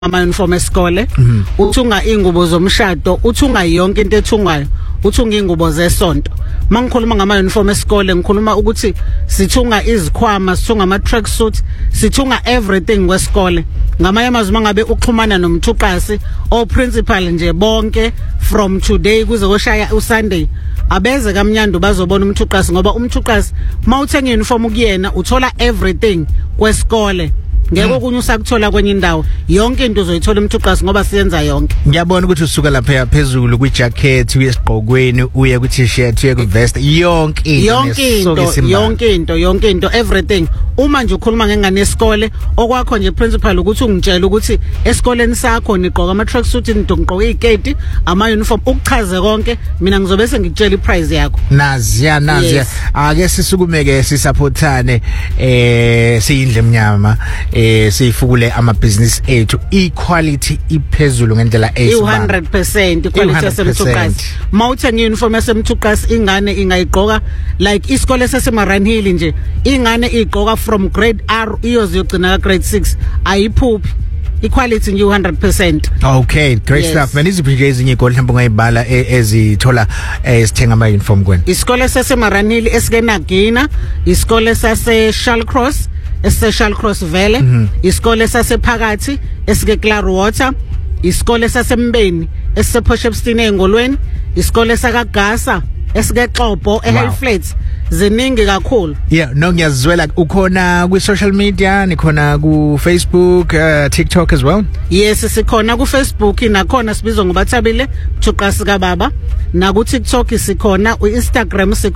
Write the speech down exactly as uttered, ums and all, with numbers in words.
ama uniform esikole, uthunga ingubo zomshado, uthunga yonke into ethungayo, uthunga ingubo zesonto. Mangikhuluma ngama uniform esikole ngikhuluma ukuthi sithunga izikhwama, sithunga ama track suit, sithunga everything kwesikole. Ngamanye amazwi mangabe uxhumana nomthuqasi o principal nje bonke from today kuze koshaya uSunday abeze kamnyando bazobona umthuqasi ngoba umthuqasi mawuthenga uniform kuyena uthola everything kwesikole. Ngeke okunye usakuthola kwenye indawo yonke into uzoyithola umthuqasi ngoba siyenza yonke. Ngiyabona ukuthi usuka lapha phezulu kwi jacket uye esiqokweni uye ku t-shirt uye ku vest yonke into yonke into yonke into yonke into everything. Uma nje ukhuluma ngengane yesikole okwakho nje principal ukuthi ungitshela ukuthi esikoleni sakho niqoka ama track suit nidonqoka iziketi ama uniform ukuchaze konke mina ngizobe sengitshela iprice yakho. Naziya naziya ake sisukumeke sisupportane eh siyindle emnyama eh sifukule ama business ethu equality iphezulu ngendlela eyi one hundred percent equality yasemthuqasi. Mawuthenga uniform yasemthuqasi ingane ingayigqoka like isikole saseMarine Hill nje ingane igqoka from grade R iyoze yogcina ka grade six ayiphuphi equality nje one hundred percent. Okay, great yes. Stuff. Maniziphi ezinye igoli mhlawumbe ngayibala ezithola esithenga ama uniform kwena? Isikole saseMarine Hill esike Nagina, isikole sase Shallcross ese Shallcross Vele, mm -hmm. isikole sasephakathi esike Clearwater, isikole sasembeni ese Potchefstroom engolweni, isikole sakagasa esike Xobo e High Flats. Ziningi kakhulu. Yeah, no ngiyazwela ukhona ku social media, nikhona ku Facebook, uh, TikTok as well? Yes, sikhona ku Facebook nakhona sibizwa ngoba Thabile Thuqasi kaBaba, na ku TikTok sikhona, u Instagram sikhona.